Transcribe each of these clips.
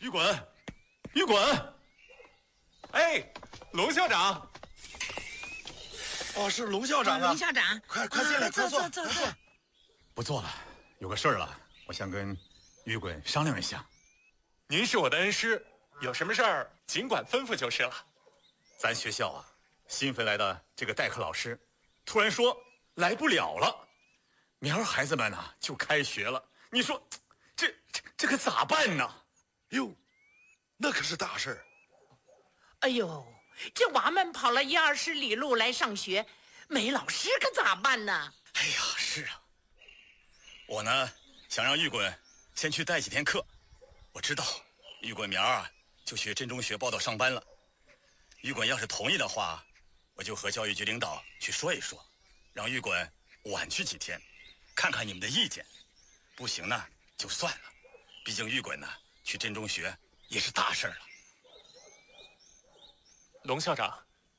于滚，于滚！ 哎，龙校长。 哦，是龙校长啊！ 龙校长， 快进来，快坐。 不做了，有个事儿了，我想跟于滚商量一下。 您是我的恩师，有什么事儿尽管吩咐就是了。 咱学校啊，新飞来的这个代课老师，突然说来不了了，明儿孩子们呢就开学了。你说，这可咋办呢？ 哟，那可是大事儿。 哎呦，这娃们跑了10-20里路来上学，没老师可咋办呢？ 哎呀，是啊，我呢想让于滚先去带几天课。我知道于滚明儿啊就去镇中学报到上班了。于滚要是同意的话，我就和教育局领导去说一说，让于滚晚去几天，看看你们的意见。不行呢就算了，毕竟于滚呢去镇中学也是大事了。 龙校长，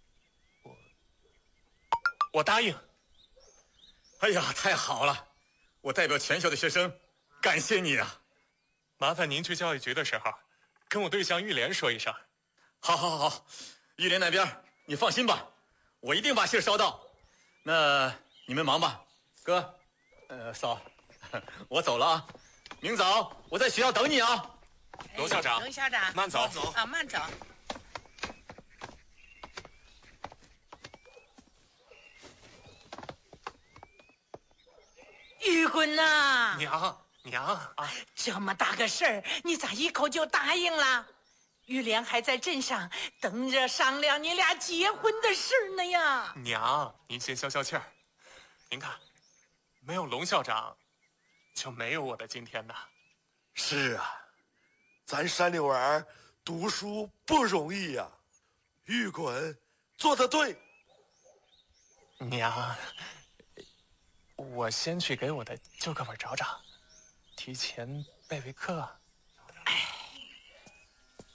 我答应。 哎呀，太好了！我代表全校的学生感谢你啊！ 麻烦您去教育局的时候，跟我对象玉莲说一声。 好，玉莲那边你放心吧，我一定把信捎到。那你们忙吧，哥，嫂，我走了啊，明早我在学校等你啊。 龙校长， 龙校长， 慢走啊，慢走。于滚呐， 娘啊！ 这么大个事儿，你咋一口就答应了？玉莲还在镇上等着商量你俩结婚的事呢呀。 娘，您先消消气儿。您看，没有龙校长，就没有我的今天呐。 是啊，咱山里娃儿读书不容易呀。于滚做得对。 娘，我先去给我的旧课本找找，提前备课。